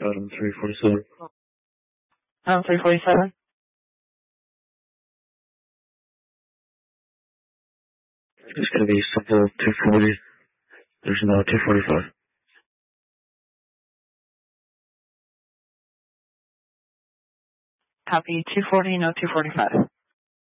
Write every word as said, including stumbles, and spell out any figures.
Item three forty-seven. Item three forty-seven. It's going to be simple two forty. There's no two forty-five. Copy two forty, no two forty-five.